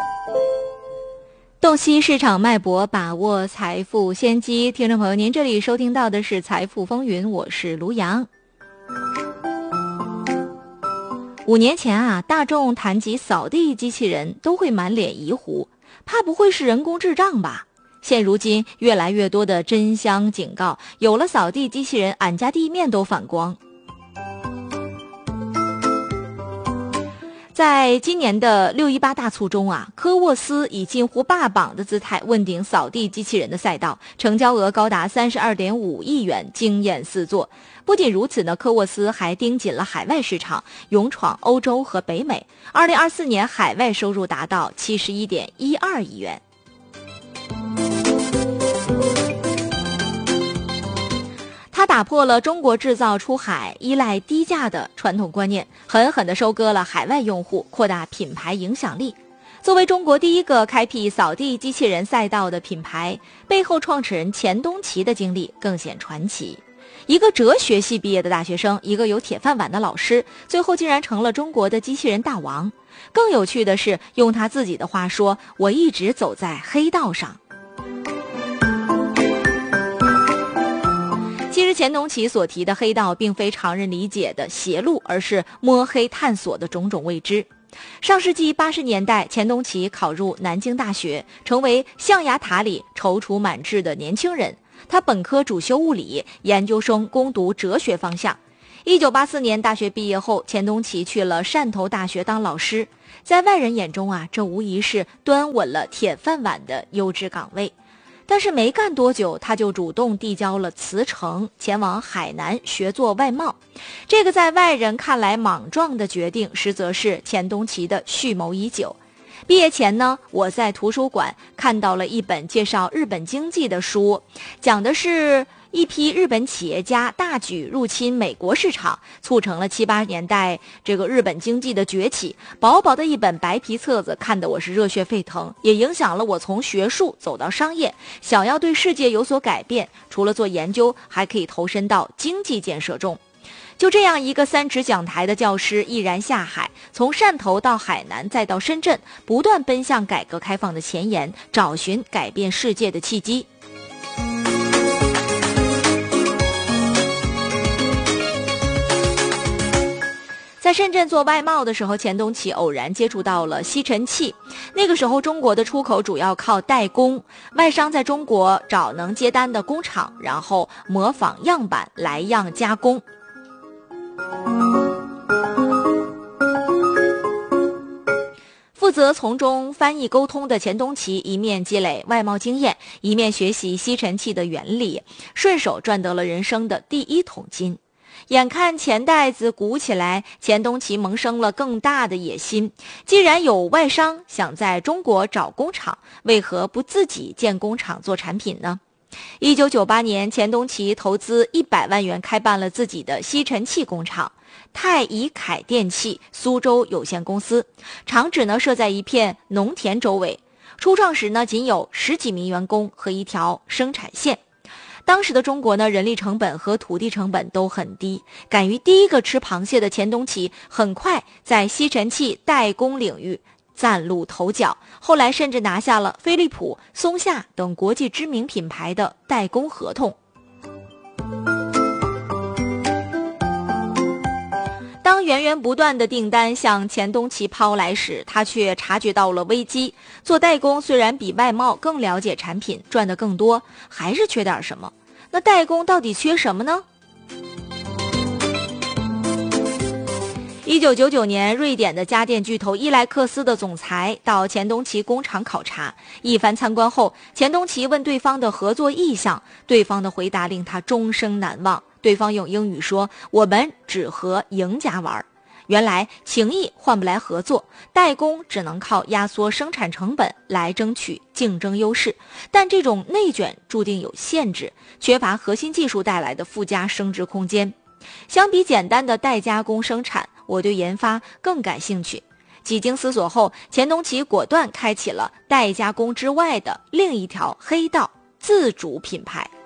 洞悉市场脉搏，把握财富先机。听众朋友，您这里收听到的是财富风云，我是卢阳。5年前啊，大众谈及扫地机器人都会满脸疑惑，怕不会是人工智障吧？现如今越来越多的真相警告，有了扫地机器人，俺家地面都反光。在今年的618大促中啊，科沃斯以近乎霸榜的姿态问鼎扫地机器人的赛道，成交额高达32.5亿元，惊艳四座。不仅如此呢，科沃斯还盯紧了海外市场，勇闯欧洲和北美。2024年海外收入达到71.12亿元。他打破了中国制造出海依赖低价的传统观念，狠狠地收割了海外用户，扩大品牌影响力。作为中国第一个开辟扫地机器人赛道的品牌，背后创始人钱东奇的经历更显传奇。一个哲学系毕业的大学生，一个有铁饭碗的老师，最后竟然成了中国的机器人大王。更有趣的是，用他自己的话说，我一直走在黑道上。其实钱东奇所提的黑道并非常人理解的邪路，而是摸黑探索的种种未知。上世纪80年代，钱东奇考入南京大学，成为象牙塔里踌躇满志的年轻人。他本科主修物理，研究生攻读哲学方向。1984年大学毕业后，钱东奇去了汕头大学当老师。在外人眼中啊，这无疑是端稳了铁饭碗的优质岗位。但是没干多久，他就主动递交了辞呈，前往海南学做外贸。这个在外人看来莽撞的决定，实则是钱东奇的蓄谋已久。毕业前呢，我在图书馆看到了一本介绍日本经济的书，讲的是一批日本企业家大举入侵美国市场，促成了7、8年代这个日本经济的崛起。薄薄的一本白皮册子，看得我是热血沸腾，也影响了我从学术走到商业，想要对世界有所改变，除了做研究，还可以投身到经济建设中。就这样一个3尺讲台的教师毅然下海，从汕头到海南再到深圳，不断奔向改革开放的前沿，找寻改变世界的契机。在深圳做外贸的时候，钱东奇偶然接触到了吸尘器。那个时候中国的出口主要靠代工，外商在中国找能接单的工厂，然后模仿样板来样加工。负责从中翻译沟通的钱东奇，一面积累外贸经验，一面学习吸尘器的原理，顺手赚得了人生的第1桶金。眼看钱袋子鼓起来，钱东奇萌生了更大的野心。既然有外商想在中国找工厂，为何不自己建工厂做产品呢？1998年，钱东奇投资100万元开办了自己的吸尘器工厂——泰怡凯电器苏州有限公司，厂址呢设在一片农田周围。初创时呢，仅有10几名员工和一条生产线。当时的中国呢，人力成本和土地成本都很低，敢于第一个吃螃蟹的钱东奇，很快在吸尘器代工领域崭露头角，后来甚至拿下了飞利浦、松下等国际知名品牌的代工合同。当源源不断的订单向钱东奇抛来时，他却察觉到了危机。做代工虽然比外贸更了解产品，赚得更多，还是缺点什么。那代工到底缺什么呢？1999年，瑞典的家电巨头伊莱克斯的总裁到钱东奇工厂考察，一番参观后，钱东奇问对方的合作意向，对方的回答令他终生难忘。对方用英语说：“我们只和赢家玩。”原来情谊换不来合作，代工只能靠压缩生产成本来争取竞争优势，但这种内卷注定有限制，缺乏核心技术带来的附加升值空间。相比简单的代加工生产，我对研发更感兴趣。几经思索后，钱东奇果断开启了代加工之外的另一条黑道——自主品牌。